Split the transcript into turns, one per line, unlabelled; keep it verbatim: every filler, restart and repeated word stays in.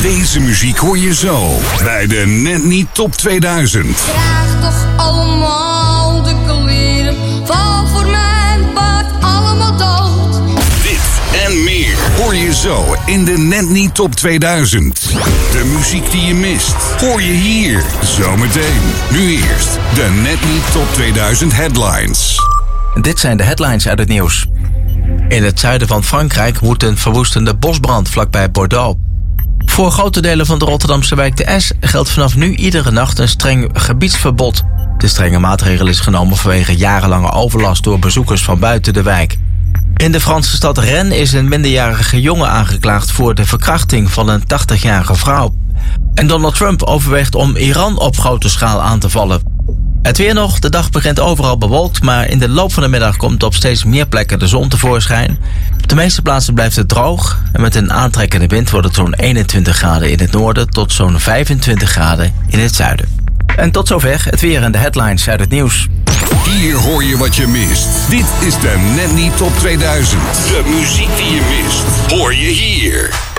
Deze muziek hoor je zo bij de Net Niet Top tweeduizend.
Draag toch allemaal de kleren, val voor mijn bad allemaal dood.
Dit en meer hoor je zo in de Net Niet Top tweeduizend. De muziek die je mist hoor je hier zometeen. Nu eerst de Net Niet Top tweeduizend headlines.
Dit zijn de headlines uit het nieuws. In het zuiden van Frankrijk woedt een verwoestende bosbrand vlakbij Bordeaux. Voor grote delen van de Rotterdamse wijk de Es geldt vanaf nu iedere nacht een streng gebiedsverbod. De strenge maatregel is genomen vanwege jarenlange overlast door bezoekers van buiten de wijk. In de Franse stad Rennes is een minderjarige jongen aangeklaagd voor de verkrachting van een tachtigjarige vrouw. En Donald Trump overweegt om Iran op grote schaal aan te vallen. Het weer nog, de dag begint overal bewolkt, maar in de loop van de middag komt op steeds meer plekken de zon tevoorschijn. Op de meeste plaatsen blijft het droog en met een aantrekkende wind wordt het zo'n eenentwintig graden in het noorden tot zo'n vijfentwintig graden in het zuiden. En tot zover het weer en de headlines uit het nieuws.
Hier hoor je wat je mist. Dit is de Net Niet Top tweeduizend. De muziek die je mist hoor je hier.